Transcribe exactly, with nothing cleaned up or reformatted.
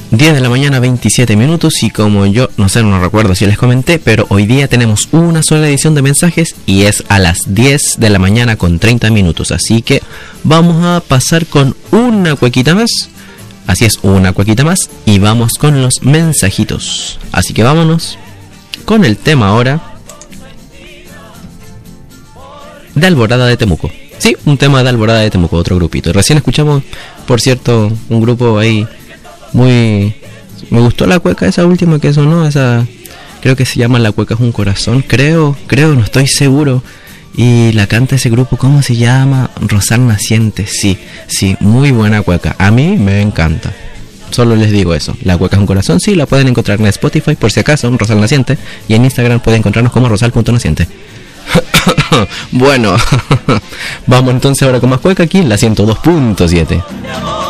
diez de la mañana, veintisiete minutos, y como yo, no sé, no recuerdo si les comenté, pero hoy día tenemos una sola edición de mensajes y es a las diez de la mañana con treinta minutos, así que vamos a pasar con una cuequita más, así es, una cuequita más, y vamos con los mensajitos, así que vámonos con el tema ahora de Alborada de Temuco. Sí, un tema de Alborada de Temuco, otro grupito. Recién escuchamos, por cierto, un grupo ahí muy... Me gustó la cueca esa última que sonó, esa... Creo que se llama La Cueca es un Corazón, creo, creo, no estoy seguro. Y la canta ese grupo, ¿cómo se llama? Rosal Naciente, sí, sí, muy buena cueca. A mí me encanta. Solo les digo eso. La Cueca es un Corazón, sí, la pueden encontrar en Spotify, por si acaso, Rosal Naciente. Y en Instagram pueden encontrarnos como rosal punto naciente. Bueno, vamos entonces ahora con más cueca aquí en la ciento dos punto siete.